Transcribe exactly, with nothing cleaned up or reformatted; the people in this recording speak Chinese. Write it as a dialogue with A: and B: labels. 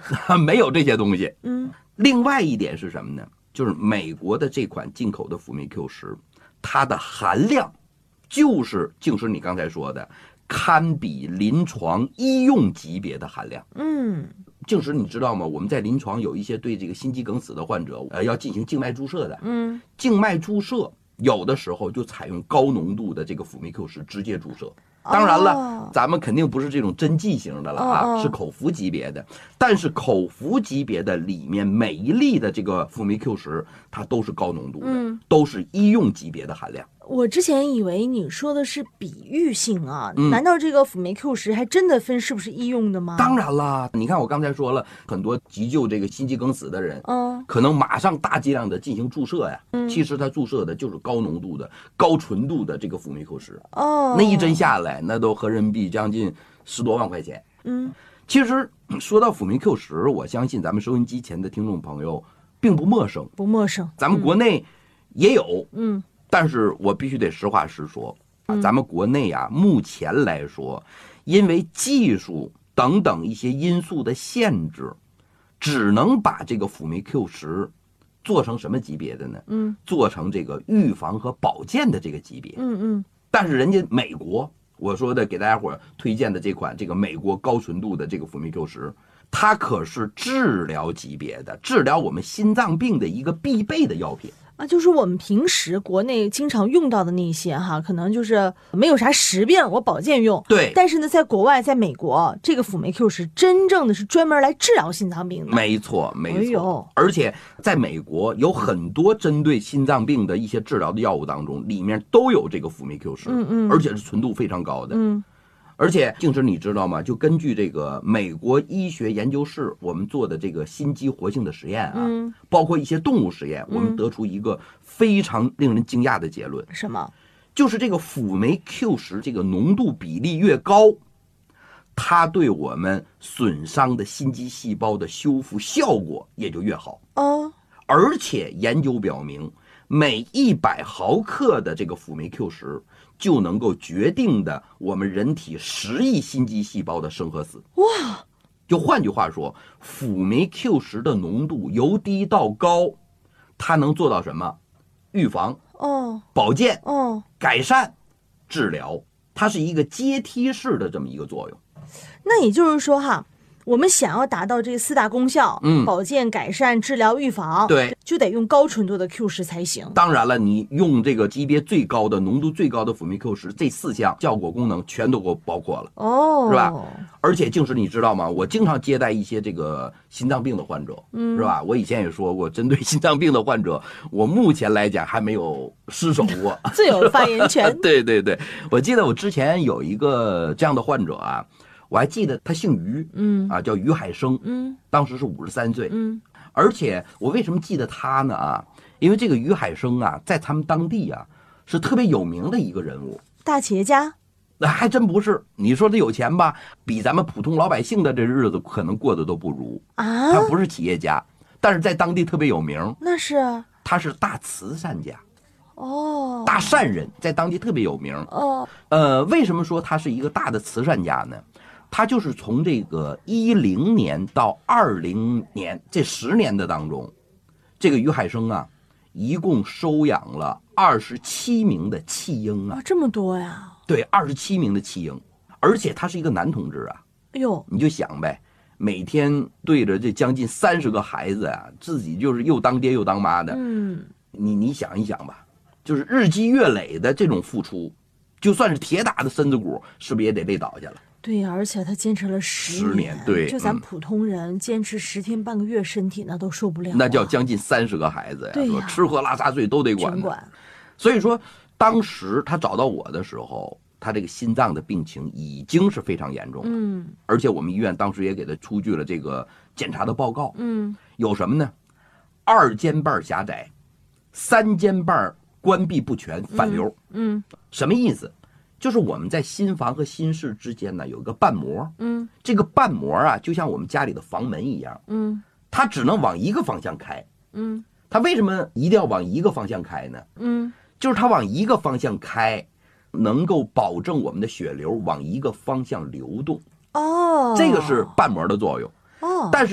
A: 没有这些东西。
B: 嗯，
A: 另外一点是什么呢？就是美国的这款进口的辅酶 Q 十，它的含量就是净是你刚才说的，堪比临床医用级别的含量。
B: 嗯，
A: 净是你知道吗？我们在临床有一些对这个心肌梗死的患者，呃，要进行静脉注射的。
B: 嗯，
A: 静脉注射有的时候就采用高浓度的这个辅酶 Q 十直接注射。当然了，
B: 哦，
A: 咱们肯定不是这种针剂型的了啊，
B: 哦哦
A: 是口服级别的。但是口服级别的里面每一粒的这个辅酶 Q 十，它都是高浓度的，
B: 嗯
A: 都是医用级别的含量。
B: 我之前以为你说的是比喻性啊，
A: 嗯
B: 难道这个辅酶 Q 十还真的分是不是医用的吗？
A: 当然啦，你看我刚才说了，很多急救这个心肌梗死的人，
B: 嗯，
A: 可能马上大剂量的进行注射呀。其实他注射的就是高浓度的、高纯度的这个辅酶 Q 十，
B: 哦，
A: 那一针下来，那都合人民币将近十多万块钱。
B: 嗯，
A: 其实说到辅酶 Q 十，我相信咱们收音机前的听众朋友并不陌生，
B: 不陌生，
A: 咱们国内也有，
B: 嗯
A: 但是我必须得实话实说啊，咱们国内啊，目前来说，因为技术等等一些因素的限制，只能把这个辅酶 Q 十做成什么级别的呢？
B: 嗯
A: 做成这个预防和保健的这个级别。
B: 嗯嗯，
A: 但是人家美国，我说的给大家伙推荐的这款这个美国高纯度的这个辅酶 Q 十，它可是治疗级别的，治疗我们心脏病的一个必备的药品。
B: 啊，就是我们平时国内经常用到的那些哈，可能就是没有啥实病，我保健用。
A: 对，
B: 但是呢，在国外，在美国，这个辅酶 Q 十真正的是专门来治疗心脏病的。
A: 没错，没错。
B: 哎呦，
A: 而且在美国有很多针对心脏病的一些治疗的药物当中，里面都有这个辅酶 Q 十，
B: 嗯嗯，
A: 而且是纯度非常高的。
B: 嗯，
A: 而且净是你知道吗？就根据这个美国医学研究室我们做的这个心肌活性的实验啊，
B: 嗯，
A: 包括一些动物实验，我们得出一个非常令人惊讶的结论，
B: 什么？
A: 就是这个辅酶 Q 十这个浓度比例越高，它对我们损伤的心肌细胞的修复效果也就越好。
B: 哦，
A: 而且研究表明，每一百毫克的这个辅酶 Q 十就能够决定的我们人体十亿心肌细胞的生和死。
B: 哇！
A: 就换句话说，辅酶 Q 十的浓度由低到高，它能做到什么？预防、
B: 哦
A: 保健、
B: 哦，
A: 改善、治疗，它是一个阶梯式的这么一个作用。
B: 那也就是说哈，我们想要达到这四大功效，
A: 嗯
B: 保健、改善、治疗、预防，
A: 对，
B: 就得用高纯度的 Q 十才行。
A: 当然了，你用这个级别最高的、浓度最高的辅酶 Q 十，这四项效果功能全都给我包括了。
B: 哦，
A: 是吧？而且净是你知道吗？我经常接待一些这个心脏病的患者，
B: 嗯
A: 是吧？我以前也说过，针对心脏病的患者，我目前来讲还没有失手过，
B: 最有发言权。
A: 对对对，我记得我之前有一个这样的患者啊，我还记得他姓于，
B: 嗯
A: 啊，叫于海生，
B: 嗯
A: 当时是五十三岁，
B: 嗯
A: 而且我为什么记得他呢？啊，因为这个于海生啊，在他们当地啊是特别有名的一个人物。
B: 大企业家。
A: 那还真不是，你说他有钱吧，比咱们普通老百姓的这日子可能过得都不如。
B: 啊，
A: 他不是企业家，但是在当地特别有名，
B: 那是啊
A: 他是大慈善家、
B: 哦，
A: 大善人，在当地特别有名。
B: 哦，
A: 呃，为什么说他是一个大的慈善家呢？他就是从这个一零年到二零年这十年的当中，这个于海生啊，一共收养了二十七名的弃婴啊
B: 啊，，这么多呀！
A: 对，二十七名的弃婴，而且他是一个男同志啊。
B: 哎呦，
A: 你就想呗，每天对着这将近三十个孩子啊，自己就是又当爹又当妈的。
B: 嗯，
A: 你你想一想吧，就是日积月累的这种付出，就算是铁打的身子骨，是不是也得累倒下了？
B: 对呀，而且他坚持了十
A: 十年对嗯
B: 就咱普通人坚持十天半个月，身体那都受不了啊，
A: 那叫将近三十个孩子呀，
B: 对呀
A: 说吃喝拉撒睡都得管的。
B: 全管。
A: 所以说，当时他找到我的时候，他这个心脏的病情已经是非常严重了，
B: 嗯
A: 而且我们医院当时也给他出具了这个检查的报告，
B: 嗯，
A: 有什么呢？二尖瓣狭窄，三尖瓣关闭不全，反流。
B: 嗯
A: 什么意思？就是我们在心房和心室之间呢有一个瓣膜，
B: 嗯
A: 这个瓣膜啊就像我们家里的房门一样，
B: 嗯
A: 它只能往一个方向开。
B: 嗯
A: 它为什么一定要往一个方向开呢？
B: 嗯
A: 就是它往一个方向开，能够保证我们的血流往一个方向流动，
B: 哦，
A: 这个是瓣膜的作用。
B: 哦，
A: 但是